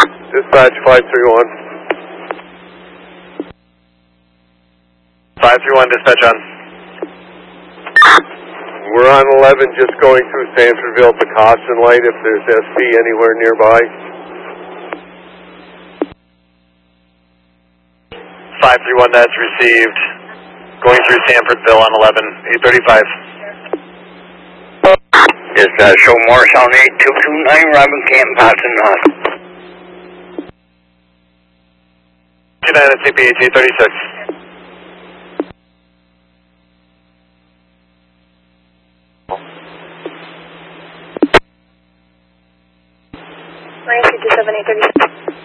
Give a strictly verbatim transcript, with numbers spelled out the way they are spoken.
Dispatch five three one. five three one, dispatch on. We're on eleven, just going through Sanfordville, the caution light if there's S C anywhere nearby. five three one, that's received. Going through Sanfordville on eleven, eight thirty-five. Just uh, show Morris on eight two two nine, Robin Camp, passing on. two nine, C P H eight thirty-six. nine two two seven eight thirty-six.